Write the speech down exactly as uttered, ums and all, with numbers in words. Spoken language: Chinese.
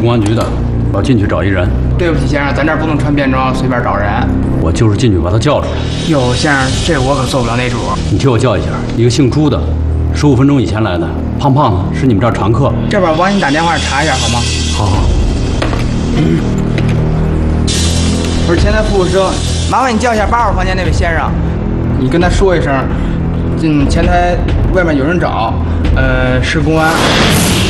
公安局的，我要进去找一人。 对不起，先生，咱这儿不能穿便装随便找人。 我就是进去把他叫出来。 哟，先生，这我可做不了那主。 你替我叫一下，一个姓朱的，十五分钟以前来的，胖胖的，是你们这儿常客。 这边我帮你打电话查一下好吗？ 好好。 嗯、我是前台服务生，麻烦你叫一下八号房间那位先生，你跟他说一声，进前台外面有人找，呃，是公安。